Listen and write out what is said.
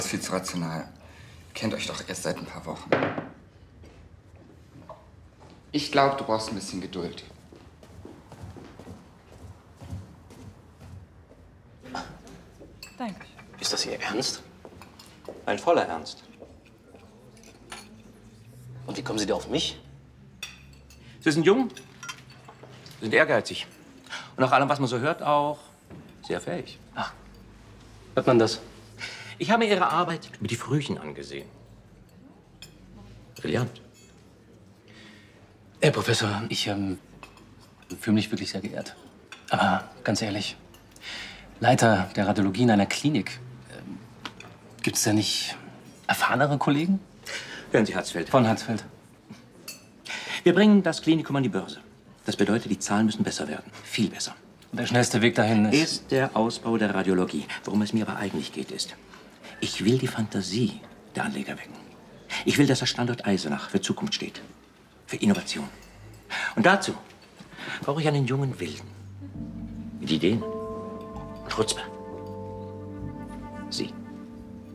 Das ist viel zu rational. Ihr kennt euch doch erst seit ein paar Wochen. Ich glaube, du brauchst ein bisschen Geduld. Danke. Ist das Ihr Ernst? Ein voller Ernst. Und wie kommen Sie da auf mich? Sie sind jung, Sie sind ehrgeizig. Und nach allem, was man so hört, auch sehr fähig. Ach, hört man das? Ich habe mir Ihre Arbeit mit die Frühchen angesehen. Brillant. Herr Professor, ich fühle mich wirklich sehr geehrt. Aber ganz ehrlich, Leiter der Radiologie in einer Klinik, gibt es da nicht erfahrenere Kollegen? Hören Sie, Hatzfeld. Von Hatzfeld. Wir bringen das Klinikum an die Börse. Das bedeutet, die Zahlen müssen besser werden. Viel besser. Und der schnellste Weg dahin ist der Ausbau der Radiologie. Worum es mir aber eigentlich geht, ist, ich will die Fantasie der Anleger wecken. Ich will, dass der Standort Eisenach für Zukunft steht. Für Innovation. Und dazu brauche ich einen jungen Wilden. Mit Ideen und Chutzpe. Sie.